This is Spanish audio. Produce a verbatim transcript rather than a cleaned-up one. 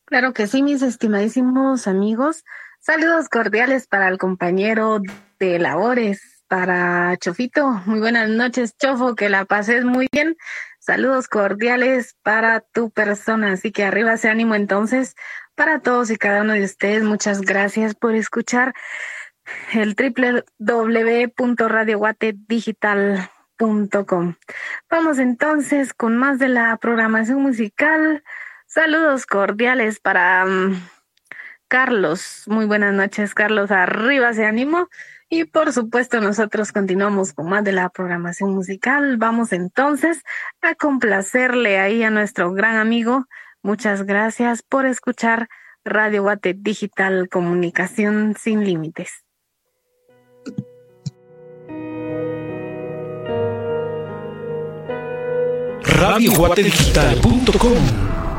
Claro que sí, mis estimadísimos amigos. Saludos cordiales para el compañero de labores, para Chofito. Muy buenas noches, Chofo, que la pases muy bien. Saludos cordiales para tu persona. Así que arriba ese ánimo entonces para todos y cada uno de ustedes. Muchas gracias por escuchar el doble u doble u doble u punto radio guate digital punto com. Vamos entonces con más de la programación musical. Saludos cordiales para um, Carlos. Muy buenas noches, Carlos. Arriba se ánimo. Y por supuesto, nosotros continuamos con más de la programación musical. Vamos entonces a complacerle ahí a nuestro gran amigo. Muchas gracias por escuchar Radio Guate Digital, comunicación sin límites. radio guate digital punto com